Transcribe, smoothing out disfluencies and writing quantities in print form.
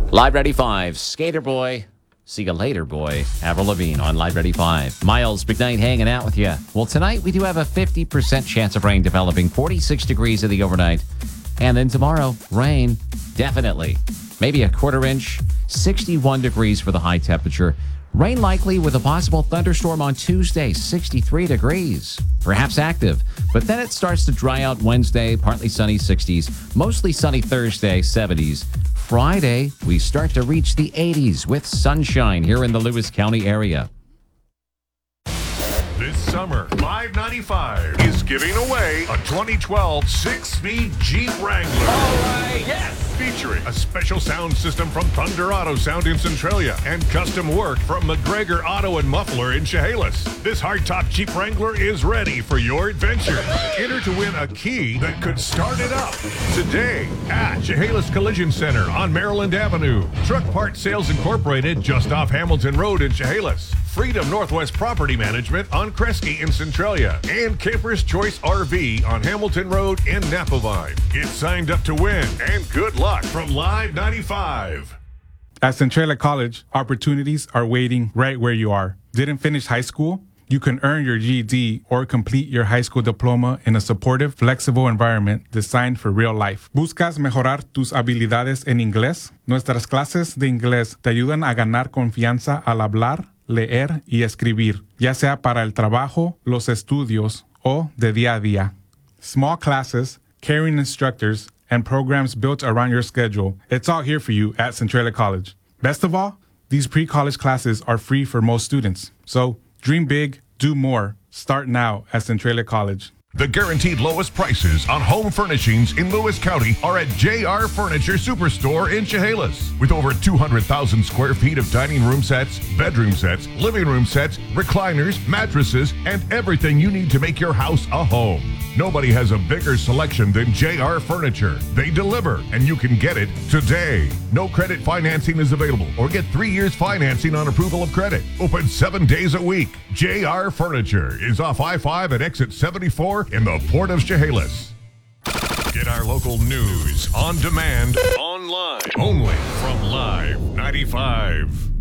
Live Ready 5, Skater Boy. See you later, boy. Avril Lavigne on Live Ready 5. Miles, big night hanging out with you. Well, tonight we do have a 50% chance of rain developing, 46 degrees in the overnight. And then tomorrow, rain, definitely. Maybe a quarter inch, 61 degrees for the high temperature. Rain likely with a possible thunderstorm on Tuesday, 63 degrees. Perhaps active, but then it starts to dry out Wednesday, partly sunny 60s, mostly sunny Thursday, 70s. Friday, we start to reach the 80s with sunshine here in the Lewis County area. This summer, Live 95 is giving away a 2012 six-speed Jeep Wrangler. All right, yes! Featuring a special sound system from Thunder Auto Sound in Centralia and custom work from McGregor Auto and Muffler in Chehalis. This hardtop Jeep Wrangler is ready for your adventure. Enter to win a key that could start it up today at Chehalis Collision Center on Maryland Avenue. Truck Parts Sales Incorporated just off Hamilton Road in Chehalis. Freedom Northwest Property Management on Kresge in Centralia, and Camper's Choice RV on Hamilton Road in Napavine. Get signed up to win, and good luck from Live 95. At Centralia College, opportunities are waiting right where you are. Didn't finish high school? You can earn your GED or complete your high school diploma in a supportive, flexible environment designed for real life. ¿Buscas mejorar tus habilidades en inglés? Nuestras clases de inglés te ayudan a ganar confianza al hablar, leer y escribir, ya sea para el trabajo, los estudios o de día a día. Small classes, caring instructors, and programs built around your schedule. It's all here for you at Centralia College. Best of all, these pre-college classes are free for most students. So dream big, do more. Start now at Centralia College. The guaranteed lowest prices on home furnishings in Lewis County are at JR Furniture Superstore in Chehalis. With over 200,000 square feet of dining room sets, bedroom sets, living room sets, recliners, mattresses, and everything you need to make your house a home. Nobody has a bigger selection than JR Furniture. They deliver, and you can get it today. No credit financing is available, or get 3 years financing on approval of credit. Open 7 days a week. JR Furniture is off I-5 at exit 74 in the Port of Chehalis. Get our local news on demand online only from Live 95.